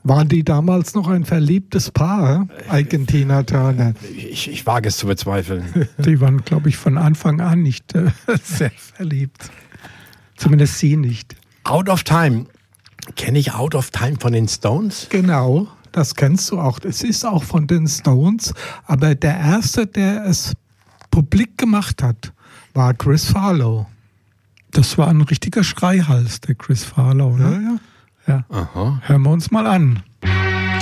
Waren die damals noch ein verliebtes Paar, Ike und Tina Turner? Ich wage es zu bezweifeln. Die waren, glaube ich, von Anfang an nicht sehr verliebt. Zumindest sie nicht. Out of Time. Kenne ich Out of Time von den Stones? Genau, das kennst du auch. Es ist auch von den Stones, aber der Erste, der es publik gemacht hat, war Chris Farlow. Das war ein richtiger Schreihals, der Chris Farlow, ne? Ja. Ja. Aha. Hören wir uns mal an.